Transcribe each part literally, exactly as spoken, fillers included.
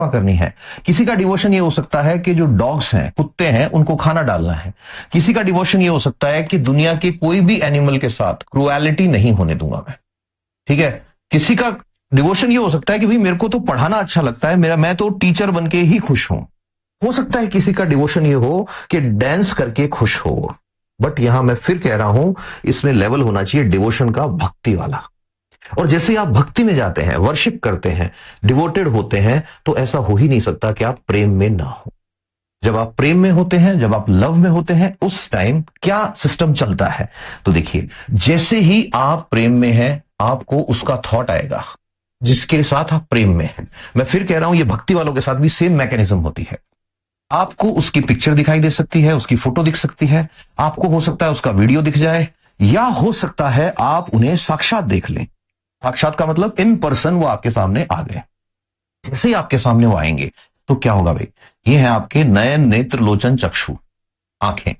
करनी है। किसी का डिवोशन ये हो सकता है कि जो डॉग्स हैं, कुत्ते हैं, उनको खाना डालना है। किसी का डिवोशन ये हो सकता है कि दुनिया के कोई भी एनिमल के साथ क्रुएलिटी नहीं होने दूंगा मैं, ठीक है। किसी का डिवोशन ये हो सकता है कि भाई मेरे को तो पढ़ाना अच्छा लगता है, मेरा मैं तो टीचर बन के ही खुश हूं। हो सकता है किसी का डिवोशन ये हो कि डांस करके खुश हो। बट यहां मैं फिर कह रहा हूं, इसमें लेवल होना चाहिए डिवोशन का भक्ति वाला। और जैसे आप भक्ति में जाते हैं, वर्शिप करते हैं, डिवोटेड होते हैं, तो ऐसा हो ही नहीं सकता कि आप प्रेम में ना हो। जब आप प्रेम में होते हैं, जब आप लव में होते हैं, उस टाइम क्या सिस्टम चलता है? तो देखिए, जैसे ही आप प्रेम में हैं, आपको उसका थॉट आएगा जिसके साथ आप प्रेम में हैं। मैं फिर कह रहा हूं, ये भक्ति वालों के साथ भी सेम मैकेनिज्म होती है। आपको उसकी पिक्चर दिखाई दे सकती है, उसकी फोटो दिख सकती है, आपको हो सकता है उसका वीडियो दिख जाए, या हो सकता है आप उन्हें साक्षात देख लें। साक्षात का मतलब इन पर्सन वो आपके सामने आ गए। जैसे ही आपके सामने वो आएंगे तो क्या होगा भाई? ये है आपके नयन, नेत्र, लोचन, चक्षु, आंखें।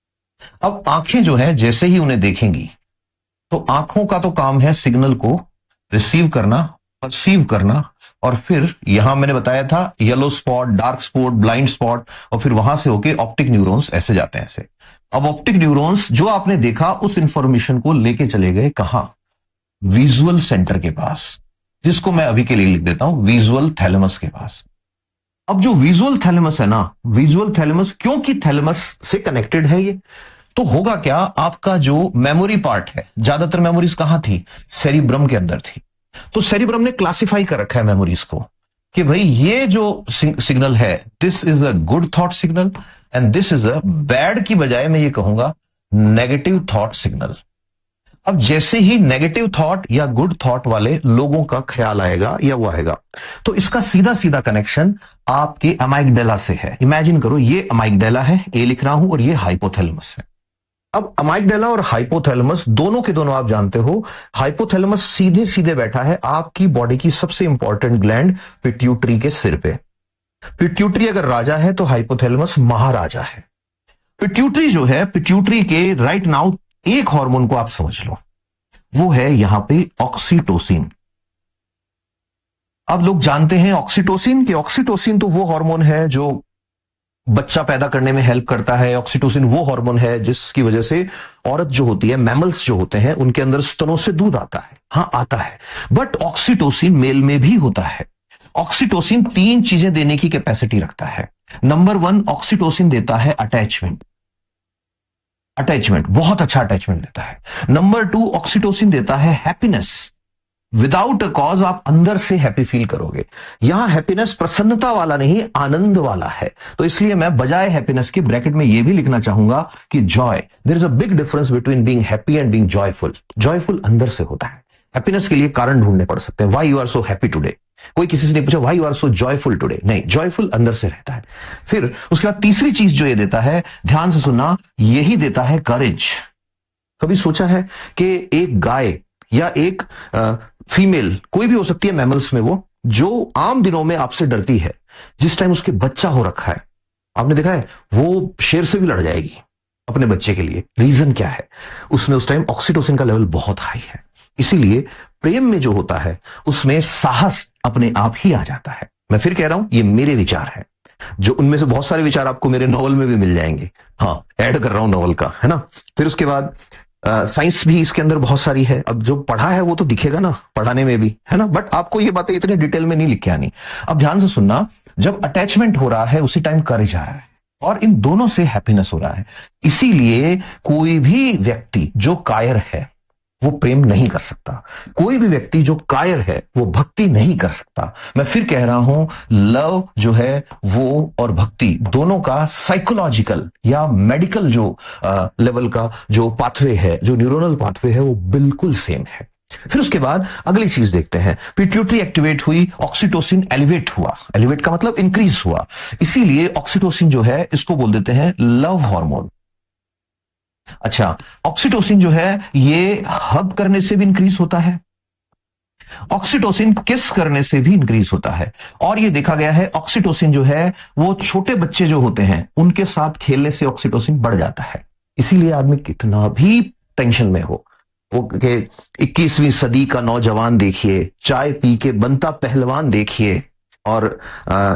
अब आंखें जो है, जैसे ही उन्हें देखेंगी तो आंखों का तो काम है सिग्नल को रिसीव करना, परसीव करना, और फिर यहां मैंने बताया था yellow spot, dark spot, blind spot, और फिर वहां से होके ऑप्टिक न्यूरॉन्स ऐसे जाते हैं ऐसे। अब ऑप्टिक न्यूरॉन्स जो आपने देखा, उस इंफॉर्मेशन को लेके चले गए कहां? विजुअल सेंटर के पास, जिसको मैं अभी के लिए लिख देता हूं विजुअल थैलेमस के पास। अब जो विजुअल थैलेमस है ना, विजुअल थैलेमस क्योंकि थैलेमस से कनेक्टेड है ये, तो होगा क्या, आपका जो मेमोरी पार्ट है, ज्यादातर मेमोरीज कहां थी? सेरिब्रम के अंदर थी। तो सेरिब्रम ने क्लासिफाई कर रखा है मेमोरीज को कि भाई ये जो सिग्नल है, this is a good thought signal and this is a bad, की बजाय मैं ये कहूंगा नेगेटिव थॉट सिग्नल। अब जैसे ही नेगेटिव थॉट या गुड थॉट वाले लोगों का ख्याल आएगा या वो आएगा, तो इसका सीधा सीधा कनेक्शन आपके अमाइगडाला से है। इमेजिन करो, ये अमाइगडाला है, ए लिख रहा हूं, और ये हाइपोथैलेमस है। अब अमाइगडाला और हाइपोथैलेमस दोनों के दोनों आप जानते हो, हाइपोथैलेमस सीधे सीधे बैठा है आपकी बॉडी की सबसे इंपॉर्टेंट ग्लैंड पिट्यूटरी के सिर पे। पिट्यूटरी अगर राजा है तो हाइपोथैलेमस महाराजा है। पिट्यूटरी जो है, पिट्यूटरी के राइट नाउ एक हार्मोन को आप समझ लो, वो है यहां पे ऑक्सीटोसिन। अब लोग जानते हैं ऑक्सीटोसिन कि ऑक्सीटोसिन तो वो हार्मोन है जो बच्चा पैदा करने में हेल्प करता है। ऑक्सीटोसिन वो हार्मोन है जिसकी वजह से औरत जो होती है, मैमल्स जो होते हैं, उनके अंदर स्तनों से दूध आता है। हां, आता है, बट ऑक्सीटोसिन मेल में भी होता है। ऑक्सीटोसिन तीन चीजें देने की कैपेसिटी रखता है। नंबर वन, ऑक्सीटोसिन देता है अटैचमेंट। अटैचमेंट, बहुत अच्छा अटैचमेंट देता है। नंबर टू, ऑक्सीटोसिन देता है हैप्पीनेस। विदाउट अ कॉज आप अंदर से हैप्पी फील करोगे। यहां हैप्पीनेस प्रसन्नता वाला नहीं, आनंद वाला है। तो इसलिए मैं बजाय हैप्पीनेस के ब्रैकेट में यह भी लिखना चाहूंगा कि Joy, there is a big difference between being happy and being joyful. Joyful अंदर से होता है, हैप्पीनेस के लिए कारण ढूंढने पड़ सकते हैं। Why you are so happy today, कोई किसी से नहीं पूछा why you are so joyful today, नहीं, जॉयफुल अंदर से रहता है। फिर उसके बाद तीसरी चीज जो ये देता है, ध्यान से सुनना, यही देता है करेज। कभी सोचा है कि एक गाय या एक फीमेल, कोई भी हो सकती है मैमल्स में, वो जो आम दिनों में आपसे डरती है, जिस टाइम उसके बच्चा हो रखा है, आपने देखा है वो शेर से भी लड़ जाएगी अपने बच्चे के लिए। रीजन क्या है? उसमें उस टाइम ऑक्सीटोसिन का लेवल बहुत हाई है। इसीलिए प्रेम में जो होता है उसमें साहस अपने आप ही आ जाता है। मैं फिर कह रहा हूं, ये मेरे विचार है, जो उनमें से बहुत सारे विचार आपको मेरे नॉवल में भी मिल जाएंगे। हाँ, ऐड कर रहा हूं नॉवल का, है ना। फिर उसके बाद साइंस भी इसके अंदर बहुत सारी है। अब जो पढ़ा है वो तो दिखेगा ना पढ़ाने में भी, है ना, बट आपको ये बातें इतने डिटेल में नहीं लिख के आनी। अब ध्यान से सुनना, जब अटैचमेंट हो रहा है उसी टाइम करेज आ रहा है, और इन दोनों से हैप्पीनेस हो रहा है। इसीलिए कोई भी व्यक्ति जो कायर है वो प्रेम नहीं कर सकता। कोई भी व्यक्ति जो कायर है वो भक्ति नहीं कर सकता। मैं फिर कह रहा हूं, लव जो है वो और भक्ति दोनों का साइकोलॉजिकल या मेडिकल जो आ, लेवल का जो पाथवे है, जो न्यूरोनल पाथवे है, वो बिल्कुल सेम है। फिर उसके बाद अगली चीज देखते हैं, पिट्यूटरी एक्टिवेट हुई, ऑक्सीटोसिन एलिवेट हुआ। एलिवेट का मतलब इंक्रीज हुआ। इसीलिए ऑक्सीटोसिन जो है इसको बोल देते हैं लव हार्मोन। अच्छा, ऑक्सीटोसिन जो है ये हग करने से भी इंक्रीज होता है, ऑक्सीटोसिन किस करने से भी इंक्रीज होता है। और ये देखा गया है, ऑक्सीटोसिन जो है वो छोटे बच्चे जो होते हैं उनके साथ खेलने से ऑक्सीटोसिन बढ़ जाता है। इसीलिए आदमी कितना भी टेंशन में हो, वो के इक्कीसवीं सदी का नौजवान देखिए, चाय पी के बनता पहलवान देखिए, और आ,